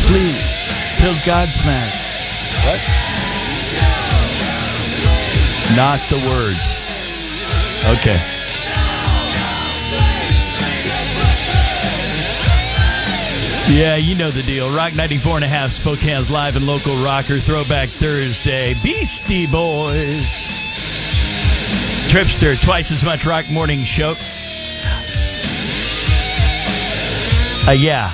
sleep till Godsmack. What? Not the words. Okay. Yeah, you know the deal. Rock 94.5, Spokane's live and local rocker Throwback Thursday. Beastie Boys. Tripster, twice as much rock morning show. Yeah.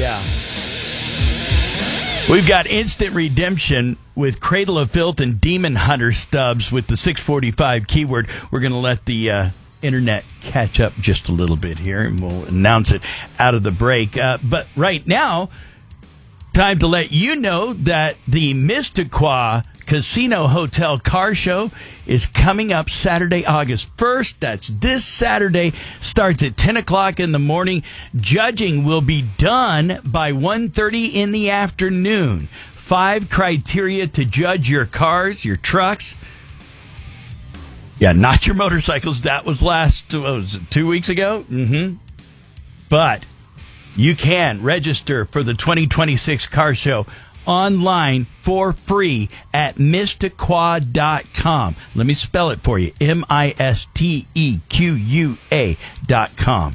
We've got instant redemption with Cradle of Filth and Demon Hunter stubs with the 645 keyword. We're going to let the internet catch up just a little bit here, and we'll announce it out of the break. But right now, time to let you know that the Mystiqua Casino Hotel Car Show is coming up Saturday, August 1st. That's this Saturday. Starts at 10 o'clock in the morning. Judging will be done by 1:30 in the afternoon. 5 criteria to judge your cars, your trucks. Yeah, not your motorcycles. That was last, 2 weeks ago? Mm-hmm. But you can register for the 2026 car show online for free at Mystiqua.com. Let me spell it for you. Mystequa.com.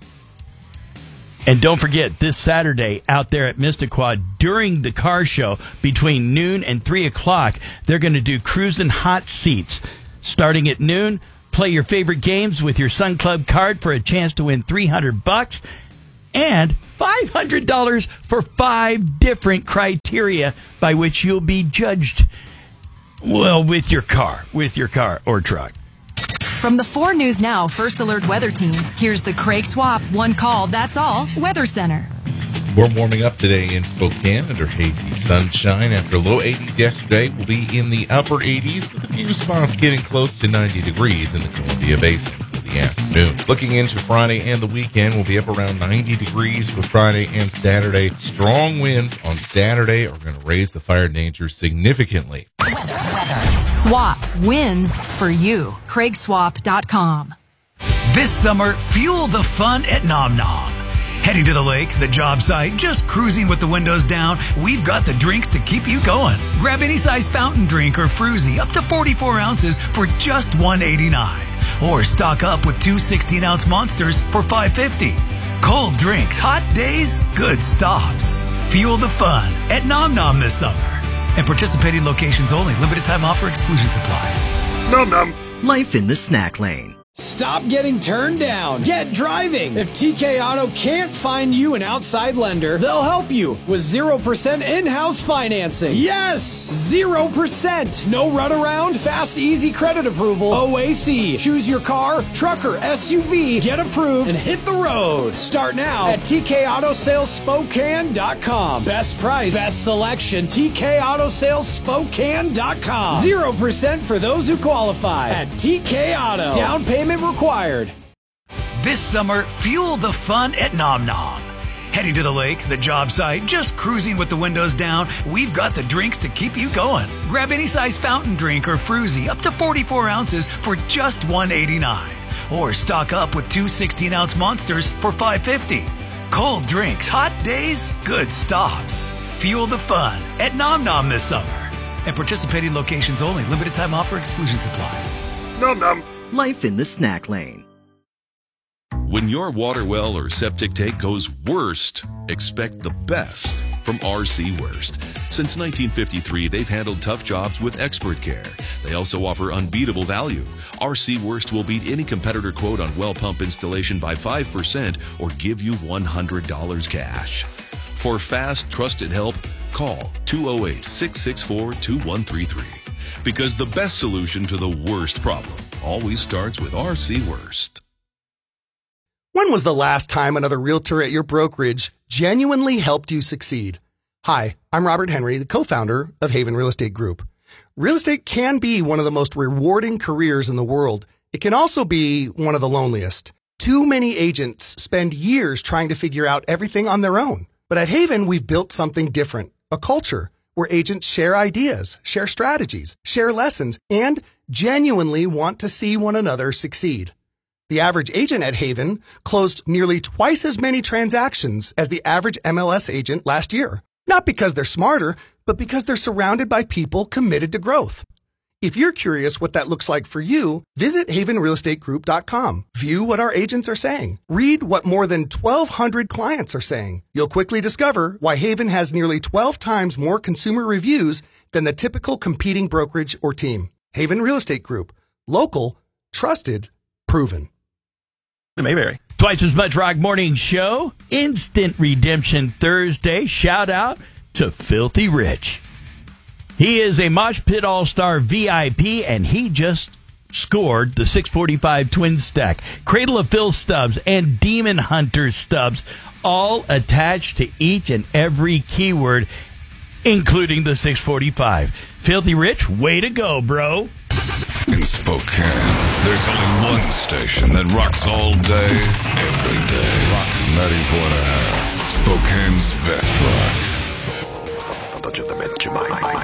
And don't forget, this Saturday out there at Mystiqua, during the car show, between noon and 3 o'clock, they're going to do Cruisin' Hot Seats. Starting at noon, play your favorite games with your Sun Club card for a chance to win $300 and $500 for 5 different criteria by which you'll be judged, well, with your car or truck. From the 4 News Now First Alert Weather Team, here's the Craig Swap One Call, That's All Weather Center. We're warming up today in Spokane under hazy sunshine. After low 80s yesterday, we'll be in the upper 80s with a few spots getting close to 90 degrees in the Columbia Basin for the afternoon. Looking into Friday and the weekend, we'll be up around 90 degrees for Friday and Saturday. Strong winds on Saturday are going to raise the fire danger significantly. Weather. Swap wins for you. CraigSwap.com. This summer, fuel the fun at Nom Nom. Heading to the lake, the job site, just cruising with the windows down, we've got the drinks to keep you going. Grab any size fountain drink or fruzy up to 44 ounces for just $1.89. Or stock up with 2 16-ounce monsters for $5.50. Cold drinks, hot days, good stops. Fuel the fun at Nom Nom this summer. And participating locations only. Limited time offer, exclusions apply. Nom Nom. Life in the snack lane. Stop getting turned down. Get driving. If TK Auto can't find you an outside lender, they'll help you with 0% in-house financing. Yes! 0%. No runaround, fast, easy credit approval. OAC. Choose your car, truck, or SUV. Get approved and hit the road. Start now at TKAutosalesSpokane.com. Best price, best selection. TKAutosalesSpokane.com. 0% for those who qualify at TK Auto. Down payment required. This summer, fuel the fun at Nom Nom. Heading to the lake, the job site, just cruising with the windows down, we've got the drinks to keep you going. Grab any size fountain drink or fruzy up to 44 ounces for just $1.89. Or stock up with 2 16-ounce monsters for $5.50. Cold drinks, hot days, good stops. Fuel the fun at Nom Nom this summer. And participating locations only. Limited time offer, exclusions apply. Nom Nom. Life in the snack lane. When your water well or septic tank goes worst, expect the best from RC Worst. Since 1953, they've handled tough jobs with expert care. They also offer unbeatable value. RC Worst will beat any competitor quote on well pump installation by 5% or give you $100 cash. For fast, trusted help, call 208-664-2133. Because the best solution to the worst problem always starts with RC Worst. When was the last time another realtor at your brokerage genuinely helped you succeed? Hi, I'm Robert Henry, the co-founder of Haven Real Estate Group. Real estate can be one of the most rewarding careers in the world. It can also be one of the loneliest. Too many agents spend years trying to figure out everything on their own. But at Haven, we've built something different, a culture where agents share ideas, share strategies, share lessons, and genuinely want to see one another succeed. The average agent at Haven closed nearly twice as many transactions as the average MLS agent last year. Not because they're smarter, but because they're surrounded by people committed to growth. If you're curious what that looks like for you, visit havenrealestategroup.com. View what our agents are saying. Read what more than 1,200 clients are saying. You'll quickly discover why Haven has nearly 12 times more consumer reviews than the typical competing brokerage or team. Haven Real Estate Group. Local, trusted, proven. Mayberry. Twice as much Rock Morning Show. Instant Redemption Thursday. Shout out to Filthy Rich. He is a Mosh Pit All-Star VIP, and he just scored the 645 Twin Stack. Cradle of Filth stubs and Demon Hunter stubs, all attached to each and every keyword, including the 645. Filthy Rich, way to go, bro. In Spokane, there's only one station that rocks all day, every day. Rock 94.5. Spokane's best rock.